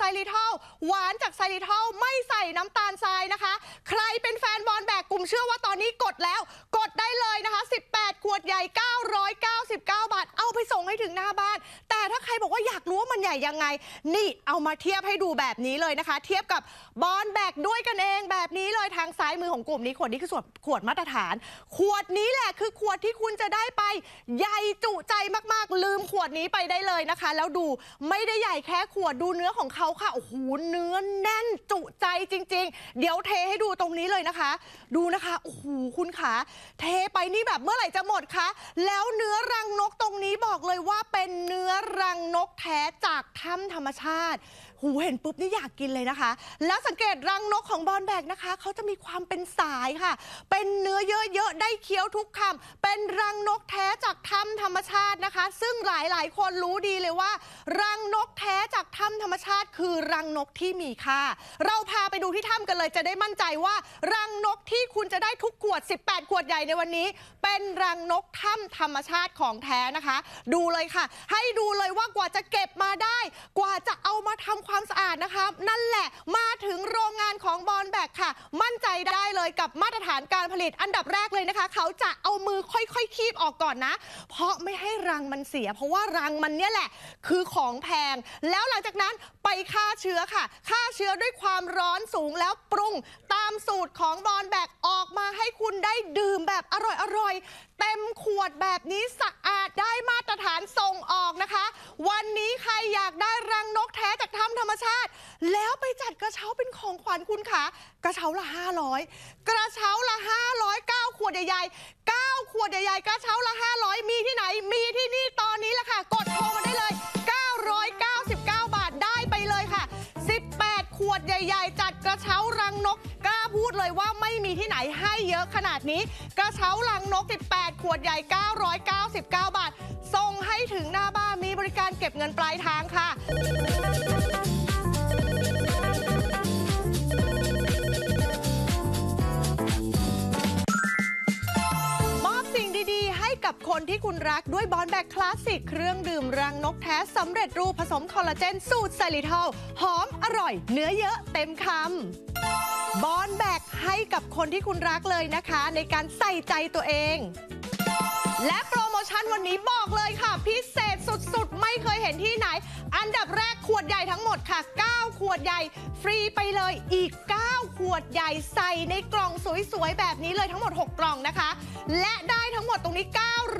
ลิทอลหวานจากไซริทอลไม่ใส่น้ำตาลทรายนะคะใครเป็นแฟนบอลแบกกลุ่มเชื่อว่าตอนนี้กดแล้วกดได้เลยนะคะ18ขวดใหญ่999 บาทเอาไปส่งให้ถึงหน้าบ้านแต่ถ้าใครบอกว่าอยากรู้ว่ามันใหญ่ยังไงนี่เอามาเทียบให้ดูแบบนี้เลยนะคะเทียบกับบอลแบกด้วยกันเองแบบนี้เลยทางซ้ายมือของกลุ่มนี้ขวดนี้คือขวดมาตรฐานขวดนี้แหละคือขวดที่คุณจะได้ไปใหญ่จุใจมากๆลืมขวดนี้ไปได้เลยนะคะแล้วดูไม่ได้ใหญ่แค่ขวดดูเนื้อของเขาค่ะโอ้โหเนื้อแน่นจุใจจริงๆเดี๋ยวเทให้ดูตรงนี้เลยนะคะดูนะคะโอ้โหคุณขาเทไปนี่แบบเมื่อไหร่จะหมดคะแล้วเนื้อรังนกตรงนี้บอกเลยว่าเป็นเนื้อรังนกแท้จากถ้ำธรรมชาติหูเห็นปุ๊บนี่อยากกินเลยนะคะแล้วสังเกตรังนกของบอลแบกนะคะเขาจะมีความเป็นสายค่ะเป็นเนื้อเยอะๆได้เคี้ยวทุกคำเป็นรังนกแท้จากถ้ำธรรมชาตินะคะซึ่งหลายๆคนรู้ดีเลยว่ารังนกแท้จากถ้ำธรรมชาติคือรังนกที่มีค่าเราพาไปดูที่ถ้ำกันเลยจะได้มั่นใจว่ารังนกที่คุณจะได้ทุกขวด18ขวดใหญ่ในวันนี้เป็นรังนกถ้ำธรรมชาติของแท้นะคะดูเลยค่ะให้ดูเลยว่ากว่าจะเก็บมาได้กว่าจะเอามาทำความสะอาดนะคะนั่นแหละมาถึงโรงงานของบอลแบกค่ะมั่นใจได้เลยกับมาตรฐานการผลิตอันดับแรกเลยนะคะเขาจะเอามือค่อยๆคีบออกก่อนนะเพราะไม่ให้รังมันเสียเพราะว่ารังมันเนี่ยแหละคือของแพงแล้วหลังจากนั้นไปฆ่าเชื้อค่ะฆ่าเชื้อด้วยความร้อนสูงแล้วปรุงตามสูตรของบอลแบกออกมาให้คุณได้ดื่มแบบอร่อยเต็มขวดแบบนี้สะอาดได้มาตรฐานส่งออกนะคะวันนี้ใครอยากได้รังนกแท้จากถ้ำธรรมชาติแล้วไปจัดกระเช้าเป็นของขวัญคุณค่ะกระเช้าละ500กระเช้าละ500 9ขวดใหญ่ๆ9ขวดใหญ่ๆกระเช้าละ500มีที่ไหนมีที่นี่ตอนนี้แหละค่ะกดโทรมาได้เลย999 บาทได้ไปเลยค่ะ18ขวดใหญ่ๆจัดกระเช้ารังนกกล้าพูดเลยว่าไม่มีที่ไหนให้เยอะขนาดนี้กระเช้ารังนก18ขวดใหญ่999 บาทส่งให้ถึงหน้าบ้านมีบริการเก็บเงินปลายทางค่ะกับคนที่คุณรักด้วยบอลแบกคลาสสิกเครื่องดื่มรังนกแท้สำเร็จรูปผสมคอลลาเจนสูตรไซริทอลหอมอร่อยเนื้อเยอะเต็มคำบอลแบกให้กับคนที่คุณรักเลยนะคะในการใส่ใจตัวเองและโปรโมชั่นวันนี้บอกเลยค่ะพิเศษสุดๆไม่เคยเห็นที่ไหนอันดับแรกขวดใหญ่ทั้งหมดค่ะ9ขวดใหญ่ฟรีไปเลยอีก9ขวดใหญ่ใส่ในกล่องสวยๆแบบนี้เลยทั้งหมด6กล่องนะคะและได้ทั้งหมดตรงนี้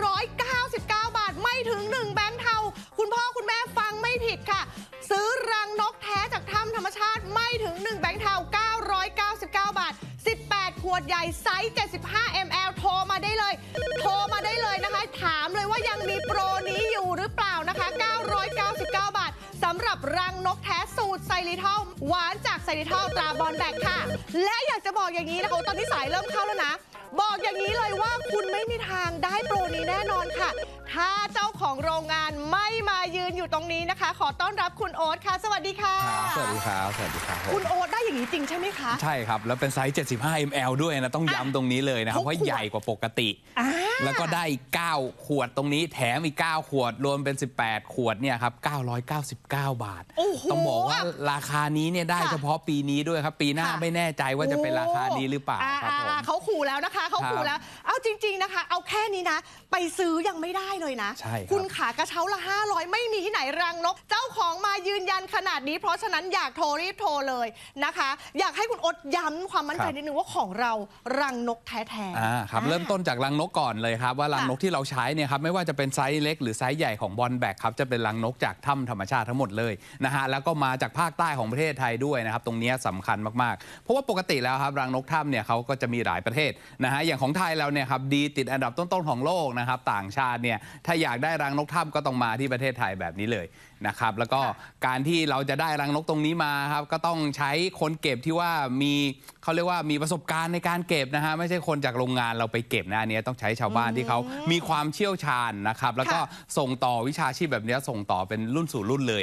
999 บาทไม่ถึง1แบงค์เทาคุณพ่อคุณแม่ฟังไม่ผิดค่ะซื้อรังนกแท้จากถ้ำธรรมชาติไม่ถึง1แบงค์เทา999 บาท18ขวดใหญ่ไซส์75 ml โทรมาได้เลยนะคะถามเลยว่ายังมีโปรนี้อยู่หรือเปล่านะคะ999 บาทสำหรับรังนกแท้สูตรไซริทอลหวานจากไซริทอลตราบอลแบกค่ะและอยากจะบอกอย่างนี้นะคะตอนนี้สายเริ่มเข้าแล้วนะบอกอย่างนี้เลยว่าคุณไม่มีทางได้โปรนี้แน่นอนค่ะถ้าเจ้าของโรงงานไม่มายืนอยู่ตรงนี้นะคะขอต้อนรับคุณโอ๊ตค่ะสวัสดีค่ะสวัสดีครับคุณโอ๊ตได้อย่างนี้จริงใช่ไหมคะใช่ครับแล้วเป็นไซส์75 ml ด้วยนะต้องย้ำตรงนี้เลยนะครับเพราะใหญ่กว่าปกติแล้วก็ได้9ขวดตรงนี้แถมอีก9ขวดรวมเป็น18ขวดเนี่ยครับ999 บาทต้องบอกว่าราคานี้เนี่ยได้เฉพาะปีนี้ด้วยครับปีหน้าไม่แน่ใจว่าจะเป็นราคานี้หรือเปล่าครับเขาขู่แล้วนะคะเขาขู่แล้วเอาจริงๆนะคะเอาแค่นี้นะไปซื้อยังไม่ได้เลยนะคุณขากระเช้าละ500ไม่มีที่ไหนรังนกเจ้าของมายืนยันขนาดนี้เพราะฉะนั้นอยากโทรรีบโทรเลยนะคะอยากให้คุณโอ๊ตย้ำความมั่นใจนิดนึงว่าของเรารังนกแท้ๆครับเริ่มต้นจากรังนกก่อนเลยครับว่ารังนกที่เราใช้เนี่ยครับไม่ว่าจะเป็นไซส์เล็กหรือไซส์ใหญ่ของบอลแบกครับจะเป็นรังนกจากถ้ำธรรมชาติทั้งหมดเลยนะฮะแล้วก็มาจากภาคใต้ของประเทศไทยด้วยนะครับตรงนี้สำคัญมากๆเพราะว่าปกติแล้วครับรังนกถ้ำเนี่ยเขาก็จะมีหลายประเทศนะฮะอย่างของไทยเราเนี่ยครับดีติดอันดับต้นๆของโลกนะครับต่างชาติเนี่ยถ้าอยากได้รังนกถ้ำก็ต้องมาที่ประเทศไทยแบบนี้เลยนะครับแล้วก็การที่เราจะได้รังนกตรงนี้มาครับก็ต้องใช้คนเก็บที่ว่าเขาเรียกว่ามีประสบการณ์ในการเก็บนะฮะไม่ใช่คนจากโรงงานเราไปเก็บนะอันนี้ต้องใช้ชาวบ้านที่เขามีความเชี่ยวชาญนะครับแล้วก็ส่งต่อวิชาชีพแบบนี้ส่งต่อเป็นรุ่นสู่รุ่นเลย